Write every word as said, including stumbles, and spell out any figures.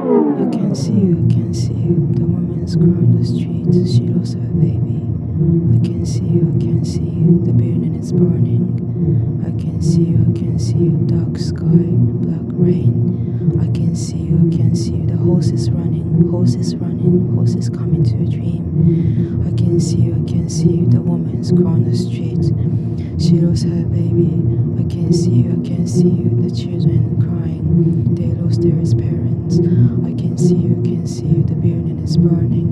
I can see you, I can see you. The woman's crying on the street, she lost her baby. I can see you, I can see you. The building is burning. I can see you, I can see you. Dark sky, black rain. I can see you, I can see you. The horse is running, horse is running, horse is coming to a dream. I can see you, I can see you. The woman's crying on the street, she lost her baby. I can see you, I can see you. The children crying, they lost their parents. I can see you, can see you. The building is burning.